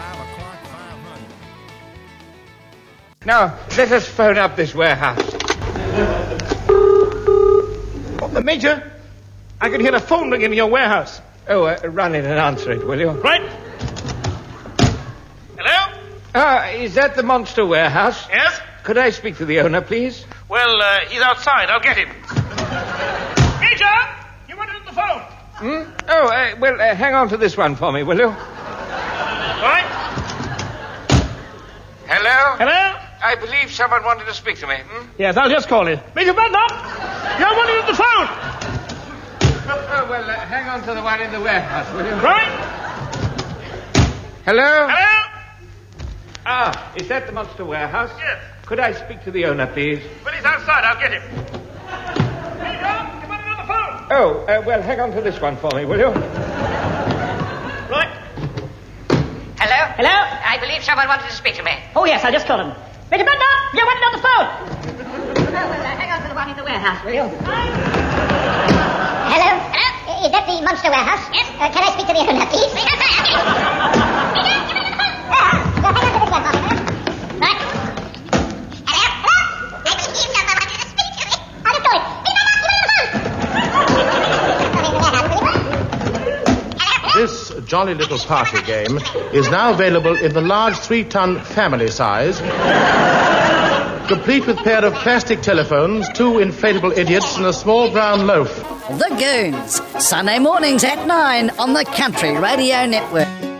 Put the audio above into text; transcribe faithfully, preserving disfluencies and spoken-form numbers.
five o'clock, five hundred. Now, let us phone up this warehouse. Oh, Major, I can hear a phone ringing in your warehouse. Oh, uh, run in and answer it, will you? Right. Hello? Ah, is that the Monster Warehouse? Yes? Could I speak to the owner, please? Well, uh, he's outside. I'll get him. Major, you wanted on the phone. Hmm? Oh, uh, well, uh, hang on to this one for me, will you? Right. Hello? Hello? I believe someone wanted to speak to me. Hmm? Yes, I'll just call him. Major Bednap, you're wanted on the phone. Oh, well, uh, hang on to the one in the warehouse, will you? Right. Hello? Hello? Ah, is that the Monster Warehouse? Yes. Could I speak to the owner, please? Well, he's outside. I'll get him. Major, you wanted on the phone. Oh, uh, well, hang on to this one for me, will you? Right. Hello? Hello? I believe someone wanted to speak to me. Oh, yes, I just called him. Major Bednap, you wanted on the phone. Oh, well, uh, hang on to the one in the warehouse, will you? Hello? Hello? Is that the Monster Warehouse? Yes. Uh, can I speak to the owner, please? Wait, outside, I'll get him. Major, give me the phone. Uh, well, hang on to this one, Father. Right. Hello? Hello? I believe someone wanted to speak to me. I'll just call him. Major Bednap, give me the phone. Sorry, the warehouse, will you? This jolly little party game is now available in the large three-ton family size, complete with a pair of plastic telephones, two inflatable idiots, and a small brown loaf. The Goons, Sunday mornings at nine on the Country Radio Network.